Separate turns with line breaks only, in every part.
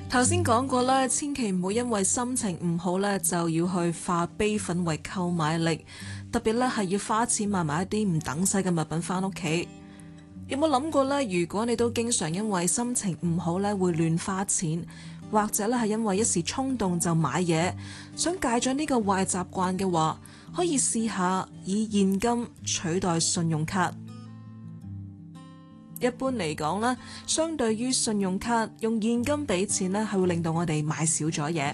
頭先講過啦，千祈唔好因為心情唔好咧，就要去化悲憤為購買力，特別咧係要花錢買埋一啲唔等使嘅物品翻屋企。有冇諗過咧？如果你都經常因為心情唔好咧，會亂花錢，或者咧係因為一時衝動就買嘢，想戒咗呢個壞習慣嘅話，可以試下以現金取代信用卡。一般嚟講咧，相對於信用卡，用現金俾錢咧，係會令到我哋買少咗嘢。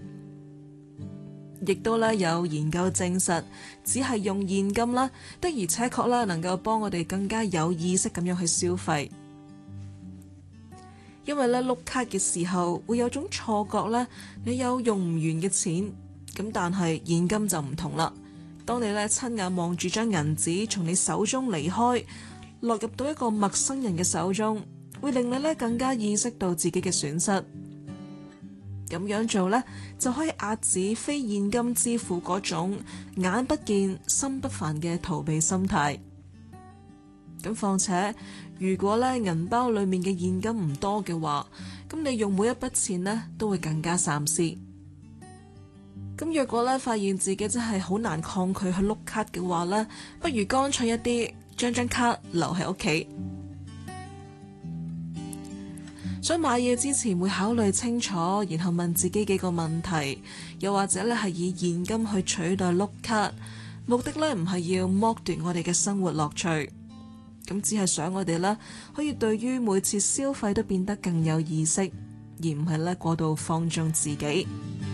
亦都咧有研究證實，只係用現金啦，的而且確啦，能夠幫我哋更加有意識咁樣去消費。因為咧碌卡嘅時候會有種錯覺咧，你有用唔完嘅錢，咁但係現金就唔同啦。當你咧親眼望住張銀紙從你手中離開，落入到一個陌生人嘅手中，會令你咧更加意識到自己嘅損失。咁樣做呢，就可以遏止非現金支付嗰種眼不見心不煩嘅逃避心態。咁況且，如果咧銀包裡面嘅現金唔多嘅話，咁你用每一筆錢呢都會更加三思。咁若果咧發現自己真係好難抗拒去碌卡嘅話呢，不如乾脆一啲，將張卡留喺屋企。想買嘢之前會考慮清楚，然後問自己幾個問題，又或者咧係以現金去取代碌卡，目的咧唔係要剝奪我哋嘅生活樂趣，咁只係想我哋咧可以對於每次消費都變得更有意識，而唔係咧過度放縱自己。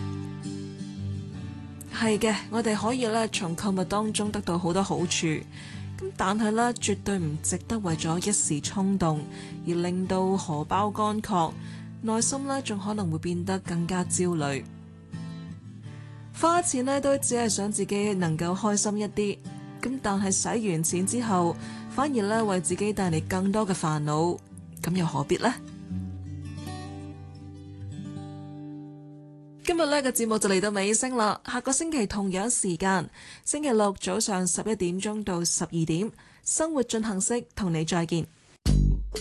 係嘅，我哋可以咧從購物當中得到好多好處。咁但係咧，絕對唔值得為咗一時衝動而令到荷包乾涸，內心咧仲可能會變得更加焦慮。花錢咧都只係想自己能夠開心一啲，咁但係使完錢之後，反而咧為自己帶嚟更多嘅煩惱，咁又何必呢？今日呢個節目就嚟到尾聲啦，下個星期同樣時間，星期六早上11點鐘到12點，生活進行式同你再見。